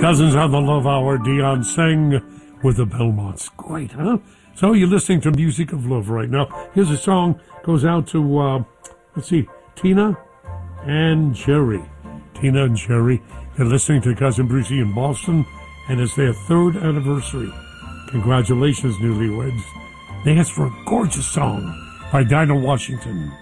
Cousins on the Love Hour, Dion sang with the Belmonts. Great, huh? So you're listening to Music of Love right now. Here's a song goes out to, Tina and Jerry. Tina and Jerry. They're listening to Cousin Brucey in Boston, and it's their 3rd anniversary. Congratulations, newlyweds. They asked for a gorgeous song by Dinah Washington.